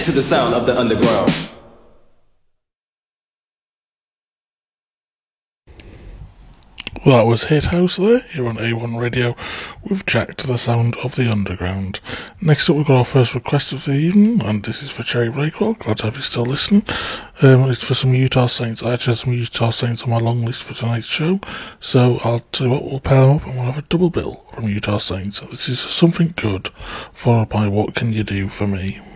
To the sound of the underground. Well, that was Hit House there, here on A1 Radio, with Jack to the sound of the underground. Next up, we've got our first request of the evening, and this is for Cherry Breakwell. Glad to have you still listening. It's for some Utah Saints. I actually have some Utah Saints on my long list for tonight's show, so I'll tell you what, we'll pair them up and we'll have a double bill from Utah Saints. This is Something Good, followed by What Can You Do For Me?